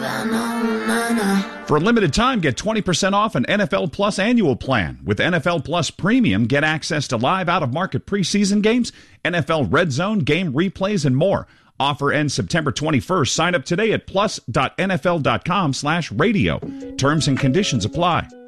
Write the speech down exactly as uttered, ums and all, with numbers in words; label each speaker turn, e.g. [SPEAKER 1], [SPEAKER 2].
[SPEAKER 1] For a limited time, get twenty percent off an N F L Plus annual plan. With N F L Plus Premium, get access to live out-of-market preseason games, N F L Red Zone, game replays, and more. Offer ends September twenty-first. Sign up today at plus dot n f l dot com slash radio. Terms and conditions apply.